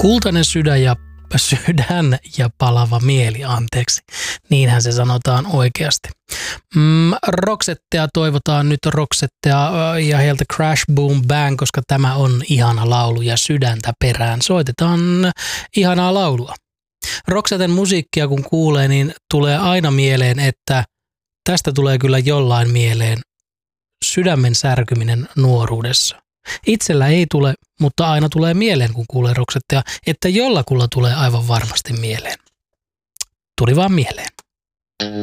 Kultainen sydän ja palava mieli, anteeksi. Niinhän se sanotaan oikeasti. Roxettea toivotaan nyt Roxettea ja heiltä Crash Boom Bang, koska tämä on ihana laulu ja sydäntä perään. Soitetaan ihanaa laulua. Roxetten musiikkia kun kuulee, niin tulee aina mieleen, että tästä tulee kyllä jollain mieleen sydämen särkyminen nuoruudessa. Itsellä ei tule, mutta aina tulee mieleen, kun kuulee Roxettea, että jollakulla tulee aivan varmasti mieleen. Tuli vaan mieleen.